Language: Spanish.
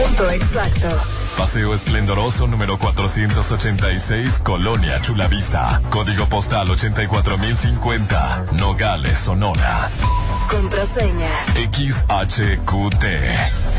Punto exacto. Paseo Esplendoroso número 486, Colonia Chulavista. Código postal 84050, Nogales, Sonora. Contraseña XHQT